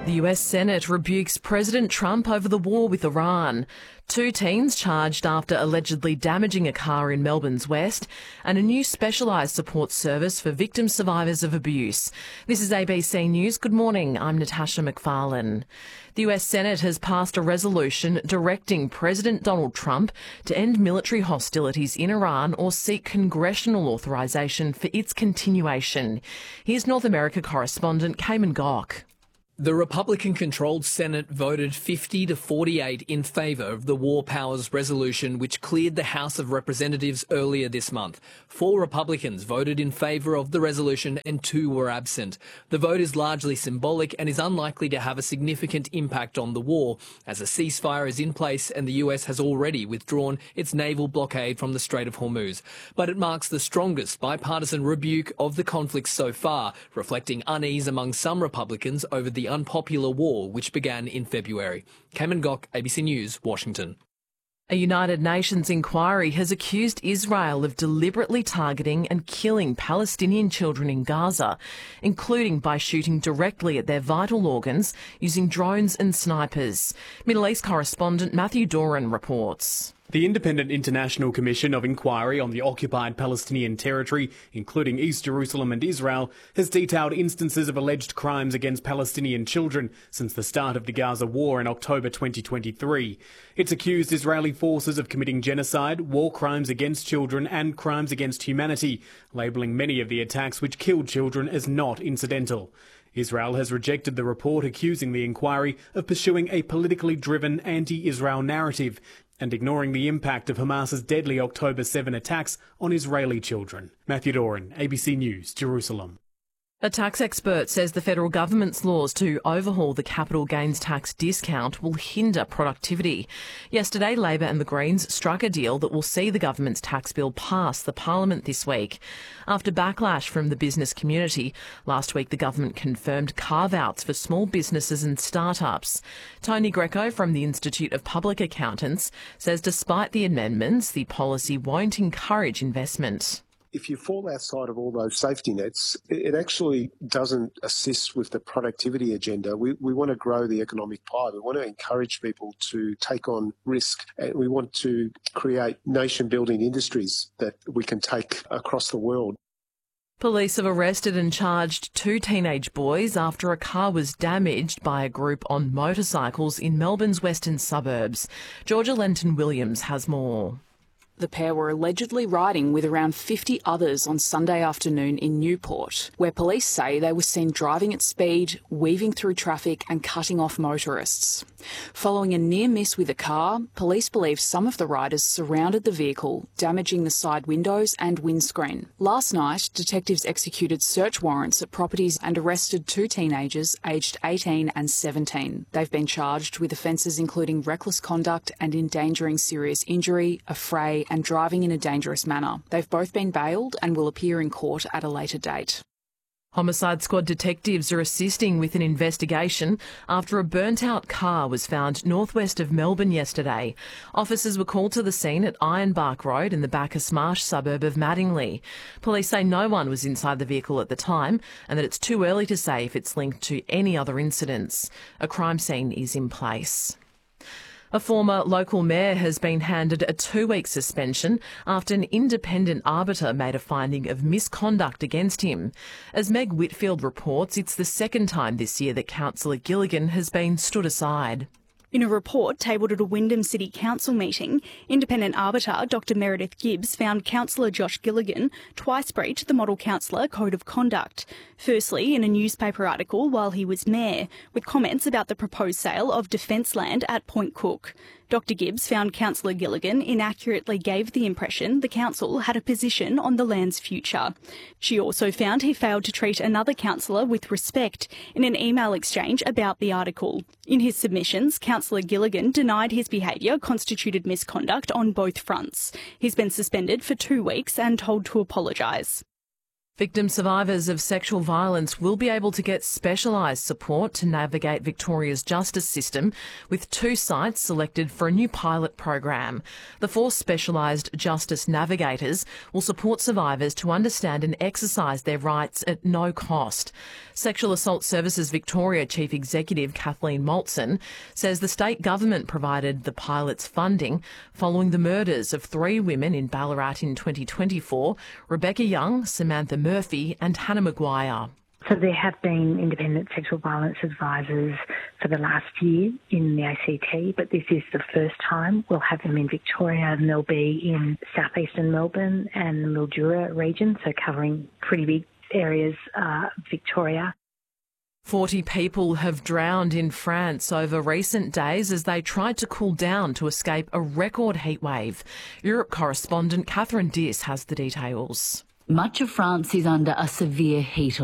The US Senate rebukes President Trump over the war with Iran. 2 teens charged after allegedly damaging a car in Melbourne's West, and a new specialised support service for victim survivors of abuse. This is ABC News. Good morning. I'm Natasha McFarlane. The US Senate has passed a resolution directing President Donald Trump to end military hostilities in Iran or seek congressional authorisation for its continuation. Here's North America correspondent Cayman Gok. The Republican-controlled Senate voted 50 to 48 in favour of the War Powers Resolution, which cleared the House of Representatives earlier this month. 4 Republicans voted in favour of the resolution and 2 were absent. The vote is largely symbolic and is unlikely to have a significant impact on the war, as a ceasefire is in place and the US has already withdrawn its naval blockade from the Strait of Hormuz. But it marks the strongest bipartisan rebuke of the conflict so far, reflecting unease among some Republicans over the unpopular war which began in February. Cayman Gok, ABC News, Washington. A United Nations inquiry has accused Israel of deliberately targeting and killing Palestinian children in Gaza, including by shooting directly at their vital organs using drones and snipers. Middle East correspondent Matthew Doran reports. The Independent International Commission of Inquiry on the Occupied Palestinian Territory, including East Jerusalem and Israel, has detailed instances of alleged crimes against Palestinian children since the start of the Gaza war in October 2023. It's accused Israeli forces of committing genocide, war crimes against children and crimes against humanity, labelling many of the attacks which killed children as not incidental. Israel has rejected the report accusing the inquiry of pursuing a politically driven anti-Israel narrative and ignoring the impact of Hamas's deadly October 7 attacks on Israeli children. Matthew Doran, ABC News, Jerusalem. A tax expert says the federal government's laws to overhaul the capital gains tax discount will hinder productivity. Yesterday, Labor and the Greens struck a deal that will see the government's tax bill pass the parliament this week. After backlash from the business community, last week the government confirmed carve-outs for small businesses and startups. Tony Greco from the Institute of Public Accountants says despite the amendments, the policy won't encourage investment. If you fall outside of all those safety nets, it actually doesn't assist with the productivity agenda. We want to grow the economic pie. We want to encourage people to take on risk. And we want to create nation-building industries that we can take across the world. Police have arrested and charged 2 teenage boys after a car was damaged by a group on motorcycles in Melbourne's western suburbs. Georgia Lenton-Williams has more. The pair were allegedly riding with around 50 others on Sunday afternoon in Newport, where police say they were seen driving at speed, weaving through traffic and cutting off motorists. Following a near miss with a car, police believe some of the riders surrounded the vehicle, damaging the side windows and windscreen. Last night, detectives executed search warrants at properties and arrested 2 teenagers aged 18 and 17. They've been charged with offences including reckless conduct and endangering serious injury, affray and driving in a dangerous manner. They've both been bailed and will appear in court at a later date. Homicide Squad detectives are assisting with an investigation after a burnt-out car was found northwest of Melbourne yesterday. Officers were called to the scene at Ironbark Road in the Bacchus Marsh suburb of Madingley. Police say no one was inside the vehicle at the time and that it's too early to say if it's linked to any other incidents. A crime scene is in place. A former local mayor has been handed a 2-week suspension after an independent arbiter made a finding of misconduct against him. As Meg Whitfield reports, it's the second time this year that Councillor Gilligan has been stood aside. In a report tabled at a Wyndham City Council meeting, independent arbiter Dr Meredith Gibbs found Councillor Josh Gilligan twice breached the Model Councillor Code of Conduct. Firstly, in a newspaper article while he was mayor, with comments about the proposed sale of defence land at Point Cook. Dr Gibbs found Councillor Gilligan inaccurately gave the impression the council had a position on the land's future. She also found he failed to treat another councillor with respect in an email exchange about the article. In his submissions, Councillor Gilligan denied his behaviour constituted misconduct on both fronts. He's been suspended for 2 weeks and told to apologise. Victim survivors of sexual violence will be able to get specialised support to navigate Victoria's justice system, with 2 sites selected for a new pilot program. The 4 specialised justice navigators will support survivors to understand and exercise their rights at no cost. Sexual Assault Services Victoria Chief Executive Kathleen Maltson says the state government provided the pilot's funding following the murders of 3 women in Ballarat in 2024, Rebecca Young, Samantha Murphy and Hannah Maguire. So there have been independent sexual violence advisors for the last year in the ACT, but this is the first time we'll have them in Victoria, and they'll be in southeastern Melbourne and the Mildura region, so covering pretty big areas of Victoria. 40 people have drowned in France over recent days as they tried to cool down to escape a record heatwave. Europe correspondent Catherine Diss has the details. Much of France is under a severe heat